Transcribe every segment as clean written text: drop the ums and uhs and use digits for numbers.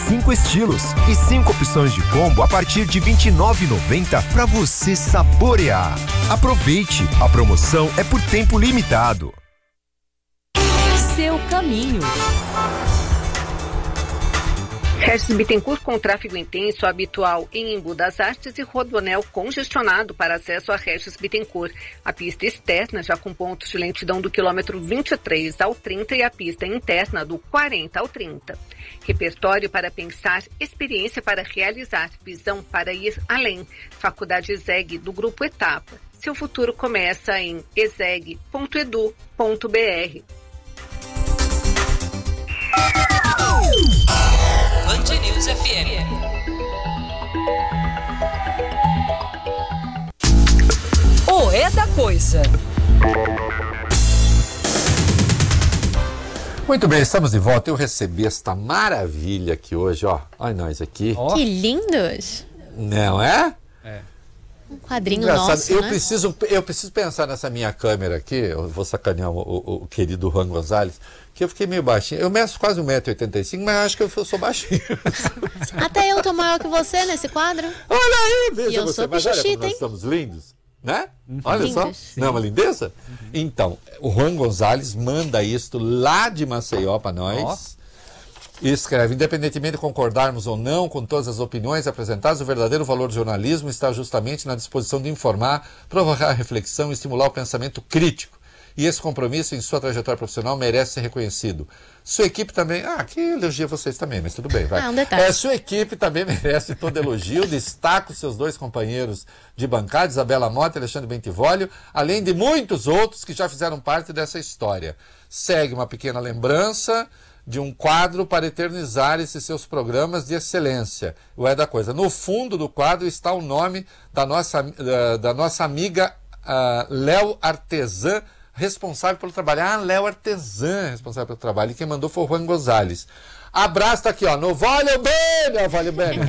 5 estilos e 5 opções de combo a partir de R$ 29,90 para você saborear. Aproveite, a promoção é por tempo limitado. Seu caminho. Regis Bittencourt com tráfego intenso habitual em Embu das Artes e Rodoanel congestionado para acesso a Regis Bittencourt. A pista externa já com pontos de lentidão do quilômetro 23 ao 30 e a pista interna do 40 ao 30. Repertório para pensar, experiência para realizar, visão para ir além. Faculdade ESEG do Grupo Etapa. Seu futuro começa em eseg.edu.br. Band News FM. O É da Coisa. Muito bem, estamos de volta. Eu recebi esta maravilha aqui hoje, ó. Olha nós aqui. Oh. Que lindos. Não é? É. Um quadrinho nosso, eu né? Eu preciso pensar nessa minha câmera aqui. Eu vou sacanear o querido Juan Gonzalez, que eu fiquei meio baixinho. Eu meço quase 1,85 m, mas acho que eu sou baixinho. Até eu tô maior que você nesse quadro. Olha aí, veja e eu você. Sou mas olha como nós hein? estamos lindos, né? Olha lindos. só, Sim. não é uma lindeza? Então, o Juan Gonzalez manda isto lá de Maceió para nós. E escreve: independentemente de concordarmos ou não com todas as opiniões apresentadas, o verdadeiro valor do jornalismo está justamente na disposição de informar, provocar reflexão e estimular o pensamento crítico. E esse compromisso em sua trajetória profissional merece ser reconhecido. Sua equipe também... que elogia vocês também, mas tudo bem, vai. Um detalhe. Sua equipe também merece todo elogio. Destaco seus dois companheiros de bancada, Isabela Mota e Alexandre Bentivolio, além de muitos outros que já fizeram parte dessa história. Segue uma pequena lembrança de um quadro para eternizar esses seus programas de excelência. O É da Coisa. No fundo do quadro está o nome da nossa amiga Léo Artesã, responsável pelo trabalho. Léo Artesã, responsável pelo trabalho. E quem mandou foi o Juan Gonzalez. Abraço, tá aqui, ó. No Vale Bene, Vale Bene.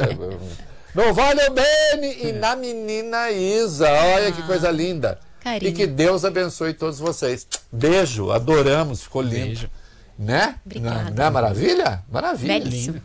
No Vale Bene e na menina Isa. Olha que coisa linda. Carinho. E que Deus abençoe todos vocês. Beijo, adoramos, ficou lindo. Beijo. Né? Obrigada. Não é maravilha? Maravilha. Belíssimo.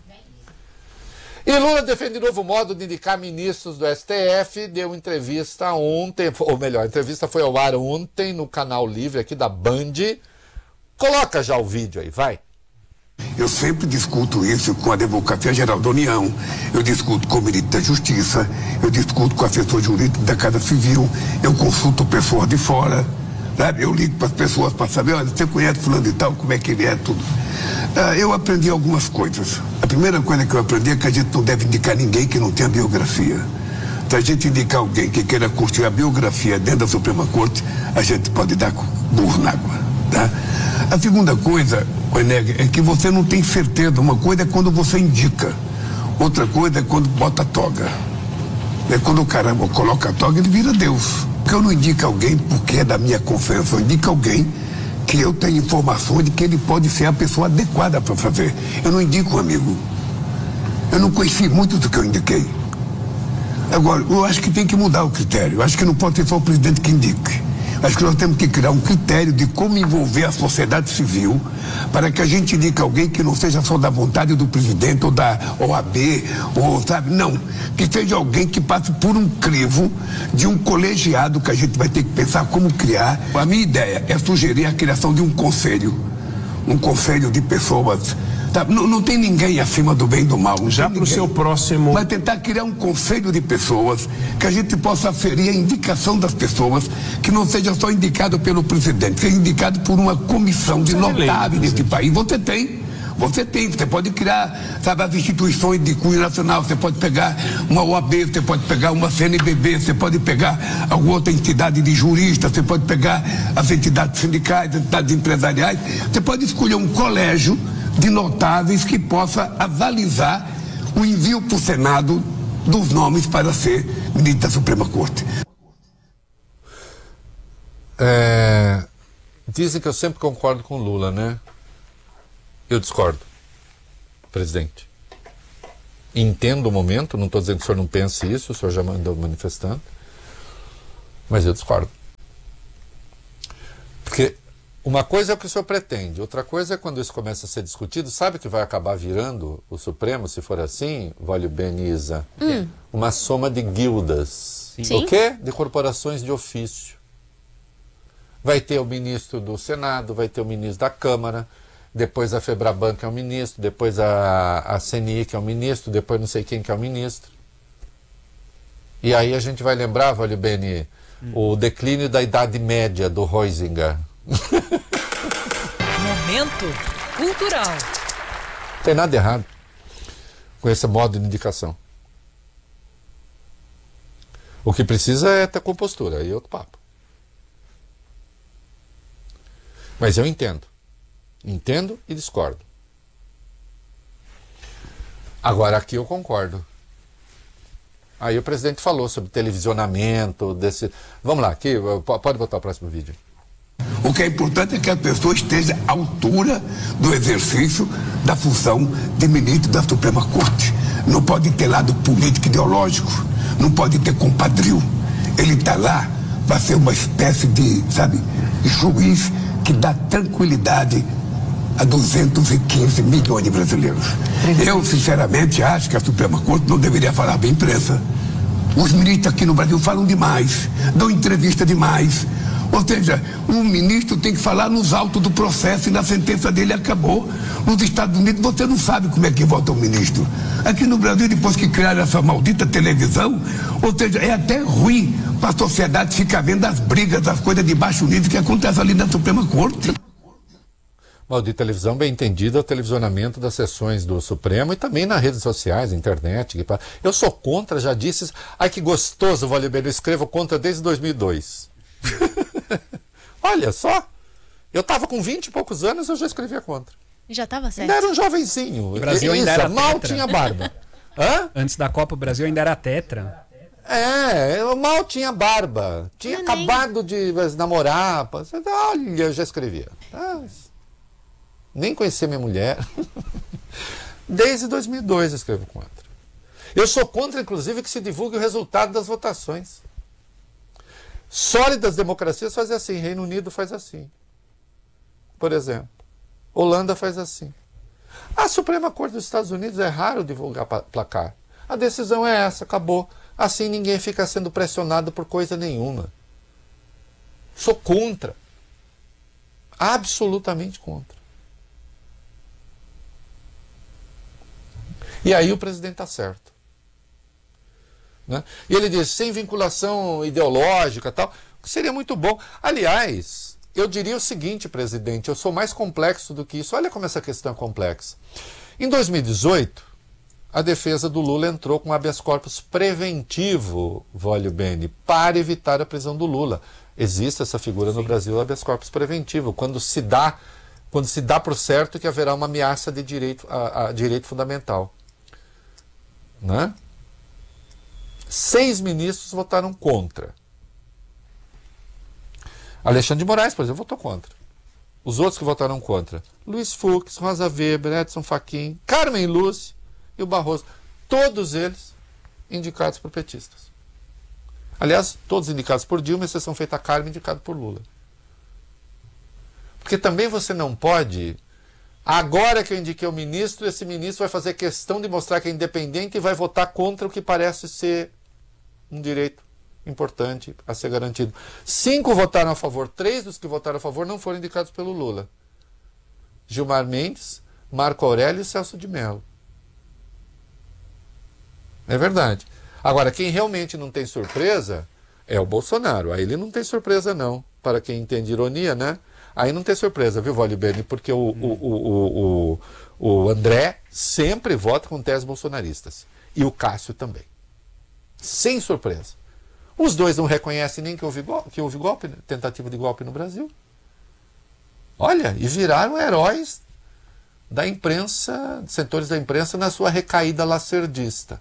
E Lula defende novo modo de indicar ministros do STF, deu entrevista ontem, ou melhor, a entrevista foi ao ar ontem no canal livre aqui da Band. Coloca já o vídeo aí, vai. Eu sempre discuto isso com a Advocacia Geral da União, eu discuto com o Ministro da Justiça, eu discuto com o assessor jurídico da Casa Civil, eu consulto pessoas de fora, sabe? Eu ligo para as pessoas para saber, olha, você conhece fulano de tal, como é que ele é, tudo. Eu aprendi algumas coisas. A primeira coisa que eu aprendi é que a gente não deve indicar ninguém que não tenha biografia. Se a gente indicar alguém que queira curtir a biografia dentro da Suprema Corte, a gente pode dar burro na água, tá? A segunda coisa, Eneg, é que você não tem certeza. Uma coisa é quando você indica, outra coisa é quando bota a toga. É quando o cara coloca a toga, ele vira Deus. Porque eu não indico alguém porque é da minha confiança, eu indico alguém que eu tenho informações de que ele pode ser a pessoa adequada para fazer. Eu não indico um amigo. Eu não conheci muito do que eu indiquei. Agora, eu acho que tem que mudar o critério. Eu acho que não pode ser só o presidente que indique. Acho que nós temos que criar um critério de como envolver a sociedade civil para que a gente indique alguém que não seja só da vontade do presidente ou da OAB, ou sabe, não. Que seja alguém que passe por um crivo de um colegiado que a gente vai ter que pensar como criar. A minha ideia é sugerir a criação de um conselho de pessoas. Não tem ninguém acima do bem e do mal. Já para o seu próximo... Mas tentar criar um conselho de pessoas que a gente possa aferir a indicação das pessoas, que não seja só indicado pelo presidente, seja indicado por uma comissão de notáveis nesse país. Você pode criar, sabe, as instituições de cunho nacional, você pode pegar uma OAB, você pode pegar uma CNBB, você pode pegar alguma outra entidade de juristas, você pode pegar as entidades sindicais, as entidades empresariais, você pode escolher um colégio de notáveis que possa avalizar o envio para o Senado dos nomes para ser ministro da Suprema Corte. Dizem que eu sempre concordo com Lula, né? Eu discordo, presidente. Entendo o momento, não estou dizendo que o senhor não pense isso, o senhor já mandou manifestando, mas eu discordo. Porque Uma coisa é o que o senhor pretende, outra coisa é quando isso começa a ser discutido, sabe que vai acabar virando o Supremo, se for assim, Vólio Beniza? Uma soma de guildas. Sim. O quê? De corporações de ofício. Vai ter o ministro do Senado, vai ter o ministro da Câmara, depois a Febraban, que é o ministro, depois a CNI, que é o ministro, depois não sei quem que é o ministro. E aí a gente vai lembrar, Vólio Beni, o declínio da Idade Média do Huizinga. Momento cultural. Não tem nada errado com esse modo de indicação. O que precisa é ter compostura, aí é outro papo. Mas eu entendo. Entendo e discordo. Agora aqui eu concordo. Aí o presidente falou sobre televisionamento desse... Vamos lá, aqui, pode botar o próximo vídeo. O que é importante é que a pessoa esteja à altura do exercício da função de ministro da Suprema Corte. Não pode ter lado político ideológico, não pode ter compadrio. Ele está lá para ser uma espécie de, sabe, juiz que dá tranquilidade a 215 milhões de brasileiros. Eu, sinceramente, acho que a Suprema Corte não deveria falar bem imprensa. Os ministros aqui no Brasil falam demais, dão entrevista demais. Ou seja, um ministro tem que falar nos autos do processo e na sentença dele acabou. Nos Estados Unidos você não sabe como é que vota um ministro. Aqui no Brasil, depois que criaram essa maldita televisão, ou seja, é até ruim para a sociedade ficar vendo as brigas, as coisas de baixo nível que acontecem ali na Suprema Corte. Maldita televisão, bem entendido, é o televisionamento das sessões do Supremo e também nas redes sociais, internet. Eu sou contra, já disse. Ai, que gostoso, Vólio Beni, eu escrevo contra desde 2002. Olha só, eu estava com 20 e poucos anos, eu já escrevia contra. Já estava certo. Ainda era um jovenzinho. O Brasil ainda era mal tetra. tinha barba. Hã? Antes da Copa, o Brasil ainda era tetra. Eu mal tinha barba. Tinha Eu nem. acabado de namorar. Olha, eu já escrevia. Nem conhecia minha mulher. Desde 2002 eu escrevo contra. Eu sou contra, inclusive, que se divulgue o resultado das votações. Sólidas democracias fazem assim. Reino Unido faz assim. Por exemplo. Holanda faz assim. A Suprema Corte dos Estados Unidos é raro divulgar placar. A decisão é essa, acabou. Assim ninguém fica sendo pressionado por coisa nenhuma. Sou contra. Absolutamente contra. E aí o presidente está certo. Né? E ele diz, sem vinculação ideológica e tal, seria muito bom. Aliás, eu diria o seguinte, presidente, eu sou mais complexo do que isso. Olha como essa questão é complexa. Em 2018, a defesa do Lula entrou com habeas corpus preventivo, Vólio Beni, para evitar a prisão do Lula. Existe essa figura no Brasil, habeas corpus preventivo, quando se dá por certo que haverá uma ameaça de direito, a direito fundamental. Né? 6 ministros votaram contra. Alexandre de Moraes, por exemplo, votou contra. Os outros que votaram contra, Luiz Fux, Rosa Weber, Edson Fachin, Carmen Lúcia e o Barroso, todos eles indicados por petistas. Aliás, todos indicados por Dilma, exceção feita a Carmen, indicado por Lula. Porque também você não pode, agora que eu indiquei o ministro, esse ministro vai fazer questão de mostrar que é independente e vai votar contra o que parece ser um direito importante a ser garantido. 5 votaram a favor, 3 dos que votaram a favor não foram indicados pelo Lula. Gilmar Mendes, Marco Aurélio e Celso de Mello. É verdade. Agora, quem realmente não tem surpresa é o Bolsonaro. Aí ele não tem surpresa não, para quem entende ironia, né? Aí não tem surpresa, viu, Vólio Beni? Porque o André sempre vota com teses bolsonaristas. E o Cássio também. Sem surpresa. Os dois não reconhecem nem que houve golpe, tentativa de golpe no Brasil. Olha, e viraram heróis da imprensa, setores da imprensa, na sua recaída lacerdista.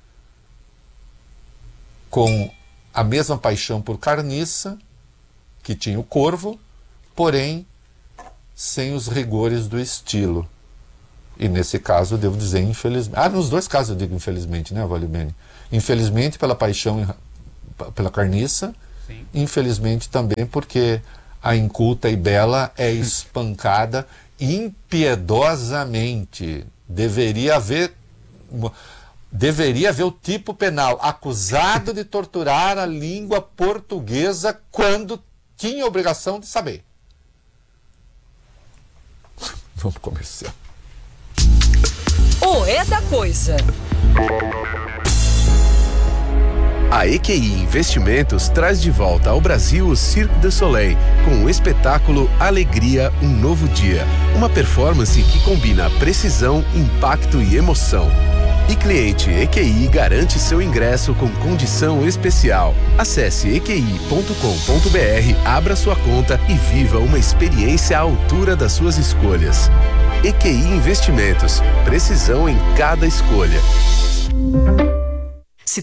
Com a mesma paixão por carniça que tinha o Corvo, porém sem os rigores do estilo. E nesse caso eu devo dizer infelizmente. Nos dois casos eu digo infelizmente, né, Vólio Beni? Infelizmente pela paixão pela carniça, sim. Infelizmente também porque a inculta e bela é espancada impiedosamente. Deveria haver o tipo penal, acusado de torturar a língua portuguesa quando tinha obrigação de saber. Vamos começar. O É da Coisa. A EQI Investimentos traz de volta ao Brasil o Cirque du Soleil, com o espetáculo Alegria, um Novo Dia. Uma performance que combina precisão, impacto e emoção. E cliente EQI garante seu ingresso com condição especial. Acesse equi.com.br, abra sua conta e viva uma experiência à altura das suas escolhas. EQI Investimentos, precisão em cada escolha.